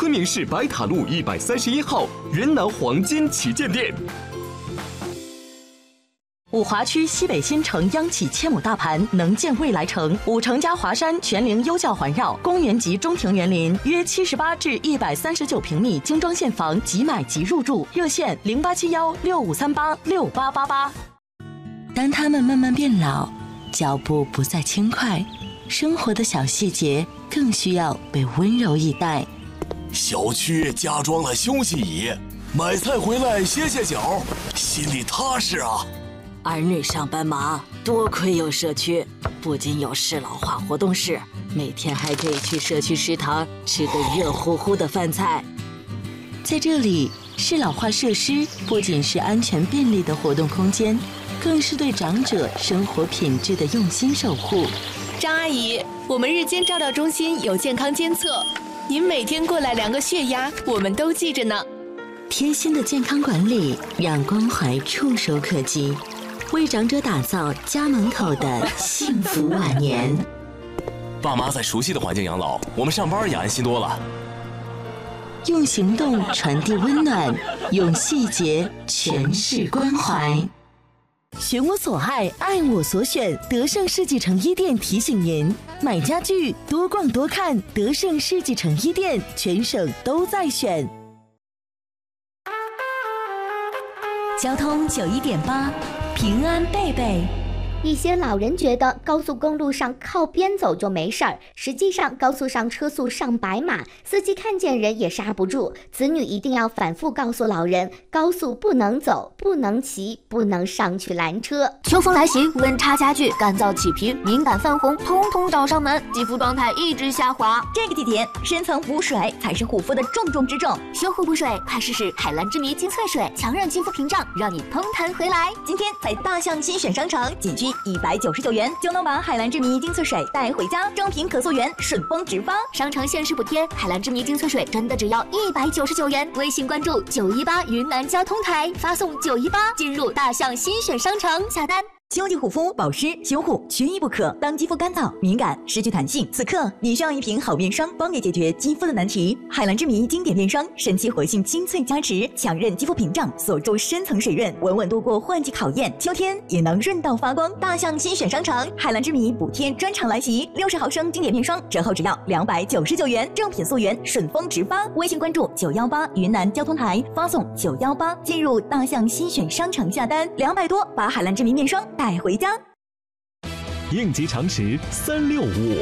昆明市白塔路131号云南黄金旗舰店。 五华区西北新城央企千亩大盘，能建未来城。5城加华山全龄优教环绕，公园级中庭园林，约78至139平米精装现房，即买即入住。热线087165386888。当他们慢慢变老，脚步不再轻快，生活的小细节更需要被温柔以待。 小区加装了休息椅，买菜回来歇歇脚，心里踏实啊。 儿女上班忙，多亏有社区，不仅有适老化活动室，每天还可以去社区食堂吃个热乎乎的饭菜。 在这里，适老化设施不仅是安全便利的活动空间，更是对长者生活品质的用心守护。 张阿姨，我们日间照料中心有健康监测，您每天过来量个血压，我们都记着呢。 贴心的健康管理，让关怀触手可及，为长者打造家门口的幸福晚年。 爸妈在熟悉的环境养老，我们上班也安心多了。 用行动传递温暖，用细节诠释关怀。寻我所爱，爱我所选。德胜世纪城一店提醒您：买家具多逛多看，德胜世纪城一店，全省都在选。 交通91.8，平安贝贝。 一些老人觉得高速公路上靠边走就没事儿，实际上高速上车速上百码，司机看见人也刹不住。子女一定要反复告诉老人，高速不能走，不能骑，不能上去拦车。 秋风来袭，温差加剧，干燥起皮，敏感泛红，通通找上门，肌肤状态一直下滑。 这个季节，深层补水才是护肤的重中之重。 修护补水，快试试海蓝之谜精粹水，强韧肌肤屏障，让你通弹回来。 今天在大象新选商城，仅需199元就能把海蓝之谜精粹水带回家，正品可溯源，顺丰直发。 商城限时补贴，海蓝之谜精粹水真的只要199元。微信关注918云南交通台，发送918进入大象新选商城下单。 秋季护肤保湿修护缺一不可。当肌肤干燥、敏感、失去弹性，此刻你需要一瓶好面霜，帮你解决肌肤的难题。海蓝之谜经典面霜，神奇活性精粹加持，强韧肌肤屏障，锁住深层水润，稳稳度过换季考验，秋天也能润到发光。大象新选商城，海蓝之谜补贴专场来袭，60毫升经典面霜折后只要299元，正品溯源，顺丰直发。微信关注918云南交通台，发送918进入大象新选商城下单，200多把海蓝之谜面霜带回家。 应急常识365。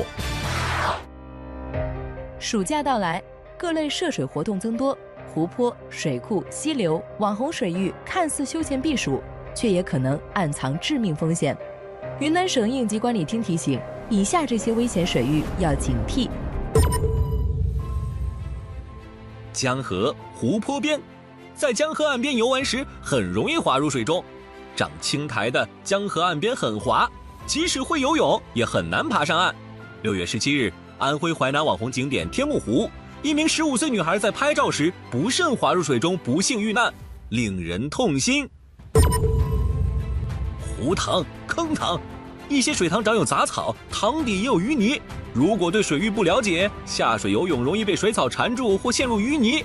暑假到来，各类涉水活动增多，湖泊、水库、溪流、网红水域看似休闲避暑，却也可能暗藏致命风险。云南省应急管理厅提醒，以下这些危险水域要警惕： 江河、湖泊边，在江河岸边游玩时，很容易滑入水中。长青苔的江河岸边很滑，即使会游泳，也很难爬上岸。6月17日，安徽淮南网红景点天目湖，一名15岁女孩在拍照时不慎滑入水中，不幸遇难，令人痛心。湖塘、坑塘，一些水塘长有杂草，塘底也有淤泥。如果对水域不了解，下水游泳容易被水草缠住或陷入淤泥。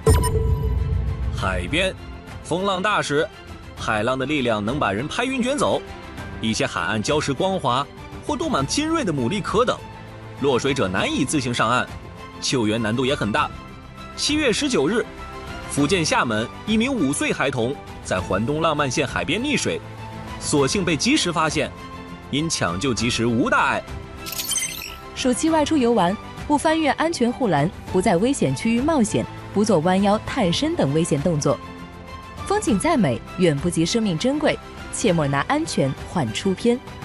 海边，风浪大时，海浪的力量能把人拍晕卷走，一些海岸礁石光滑或多满尖锐的牡蛎壳等，落水者难以自行上岸，救援难度也很大。7月19日，福建厦门一名5岁孩童在环东浪漫县海边溺水，所幸被及时发现，因抢救及时无大碍。 暑期外出游玩，不翻越安全护栏，不在危险区域冒险，不做弯腰探身等危险动作。风景再美，远不及生命珍贵，切莫拿安全换出片。